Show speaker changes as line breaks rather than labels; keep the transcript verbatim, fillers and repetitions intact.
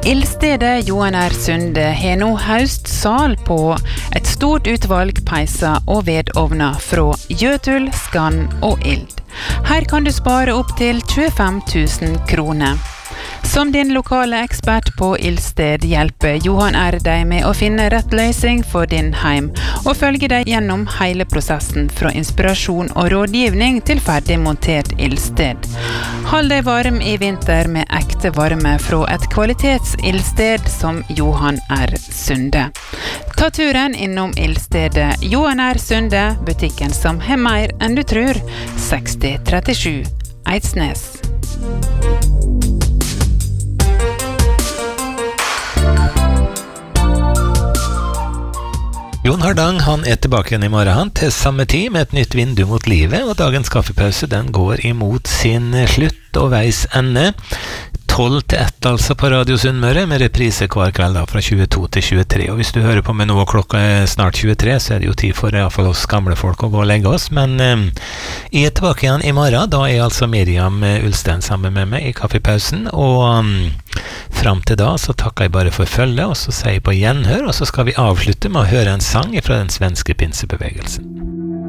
Ildstedet Johan R. Sunde har nå høstsal på et stort utvalg peiser og vedovner fra Jøtul, Skann og Ild. Her kan du spare opp til tjuefem tusen kroner. Som din lokale ekspert på Ildsted hjelper Johan R. deg med å finne rett løsning for din heim, og følge deg gjennom hele prosessen fra inspirasjon og rådgivning til ferdig montert Ildsted. Hold deg varm i vinter med ekte varme fra et kvalitets-Ildsted som Johan R. Sunde. Ta turen innom Ildstedet Johan R. Sunde, butikken som har mer enn du tror, seksti trettisju Eidsnes.
Jon Hardang, han er tilbake igjen i morgen til samme tid med et nytt vindu mot livet, og dagens kaffepause den går imot sin slutt og veis ende. tolv til ett altså på Radio Sunnmøre, med reprise hver kveld da, fra tjueto til tjuetre. Og hvis du hører på med noe klokka er snart tjuetre, så er det jo tid for i hvert fall oss gamle folk å gå og legge oss. Men eh, jeg er tilbake igjen i morgen. Da er altså Miriam Ulstein sammen med meg i kaffepausen. Og um, fram til da så takker jeg bare for følge, og så sier jeg på gjenhør, og så skal vi avslutte med å høre en sang fra den svenske pinsebevegelsen.